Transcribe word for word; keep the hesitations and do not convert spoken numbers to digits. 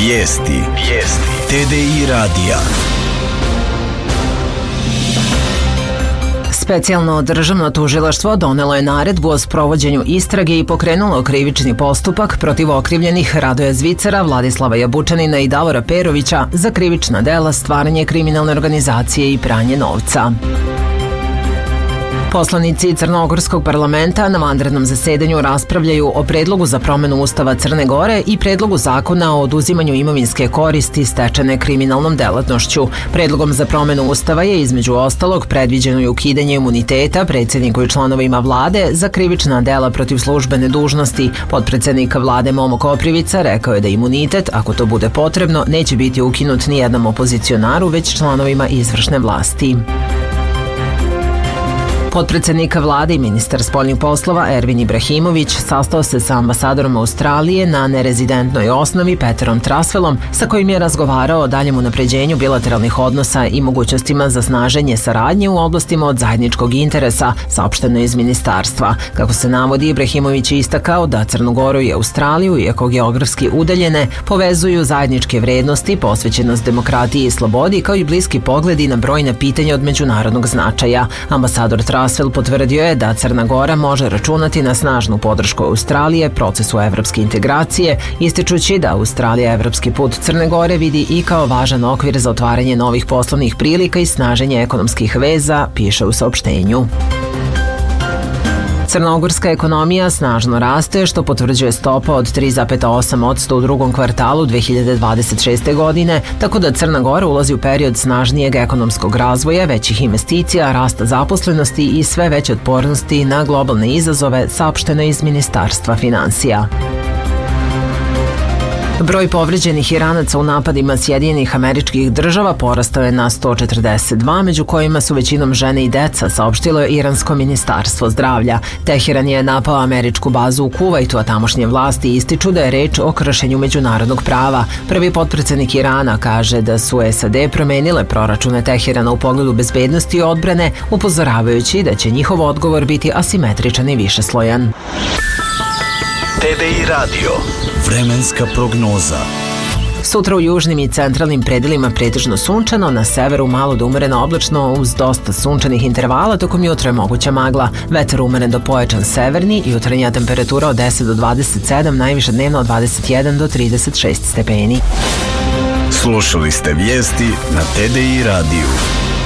Vijesti. Vijesti. T D I radija. Specijalno državno tužilaštvo donelo je naredbu o sprovođenju istrage i pokrenulo krivični postupak protiv okrivljenih Radoja Zvicara, Vladislava Jabučanina i Davora Perovića za krivična dela stvaranje kriminalne organizacije i pranje novca. Poslanici Crnogorskog parlamenta na vanrednom zasedanju raspravljaju o predlogu za promenu Ustava Crne Gore i predlogu zakona o oduzimanju imovinske koristi stečene kriminalnom delatnošću. Predlogom za promenu Ustava je između ostalog predviđeno i ukidanje imuniteta predsjedniku i članovima vlade za krivična dela protiv službene dužnosti. Potpredsednik vlade Momo Koprivica rekao je da imunitet, ako to bude potrebno, neće biti ukinut ni jednom opozicionaru, već članovima izvršne vlasti. Potpredsednik vlade i ministar spoljnih poslova Ervin Ibrahimović sastao se sa ambasadorom Australije na nerezidentnoj osnovi Peterom Trasvelom, sa kojim je razgovarao o daljem unapređenju bilateralnih odnosa i mogućnostima za snaženje saradnje u oblastima od zajedničkog interesa, saopšteno iz ministarstva. Kako se navodi, Ibrahimović je istakao da Crnu Goru i Australiju, iako geografski udaljene, povezuju zajedničke vrednosti, posvećenost demokratiji i slobodi, kao i bliski pogledi na brojna pitanja od međunarodnog značaja. Ambasador Trasvel potvrdio je da Crna Gora može računati na snažnu podršku Australije procesu evropske integracije, ističući da Australija evropski put Crne Gore vidi i kao važan okvir za otvaranje novih poslovnih prilika i snaženje ekonomskih veza, piše u saopštenju. Crnogorska ekonomija snažno raste, što potvrđuje stopa od tri zarez osam posto u drugom kvartalu dve hiljade dvadeset šeste. godine, tako da Crna Gora ulazi u period snažnijeg ekonomskog razvoja, većih investicija, rasta zaposlenosti i sve veće otpornosti na globalne izazove, saopšteno iz Ministarstva finansija. Broj povređenih Iranaca u napadima Sjedinjenih Američkih Država porastao je na sto četrdeset dva, među kojima su većinom žene i deca, saopštilo je Iransko ministarstvo zdravlja. Teheran je napao američku bazu u Kuvajtu, a tamošnje vlasti ističu da je reč o kršenju međunarodnog prava. Prvi potpredsednik Irana kaže da su S A D promenile proračune Teherana u pogledu bezbednosti i odbrane, upozoravajući da će njihov odgovor biti asimetričan i višeslojan. T D I radio. Vremenska prognoza. Sutra u južnim i centralnim predelima pretežno sunčano, na severu malo do umereno oblačno uz dosta sunčanih intervala, tokom jutra je moguća magla. Vetar umeren do pojačan severni i jutarnja temperatura od deset do dvadeset sedam, najviša dnevno od dvadeset jedan do trideset šest stepeni. Slušali ste vijesti na T D I radiju.